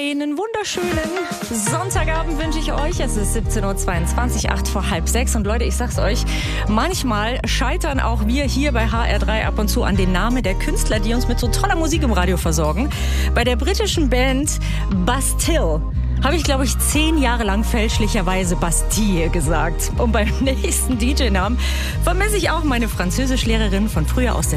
Einen wunderschönen Sonntagabend wünsche ich euch. Es ist 17.22 Uhr, 8 vor halb 6. Und Leute, ich sag's euch, manchmal scheitern auch wir hier bei HR3 ab und zu an den Namen der Künstler, die uns mit so toller Musik im Radio versorgen. Bei der britischen Band Bastille habe ich, glaube ich, 10 Jahre lang fälschlicherweise Bastille gesagt. Und beim nächsten DJ-Namen vermisse ich auch meine Französischlehrerin von früher aus der